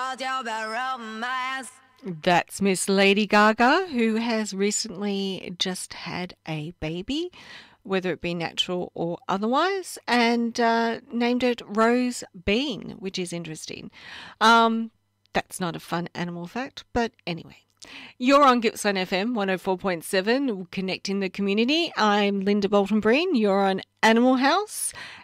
That's Miss Lady Gaga, who has recently just had a baby, whether it be natural or otherwise, and named it Rose Bean, which is interesting. That's not a fun animal fact, but anyway. You're on Gippsland FM 104.7, connecting the community. I'm Linda Bolton-Breen. You're on Animal House,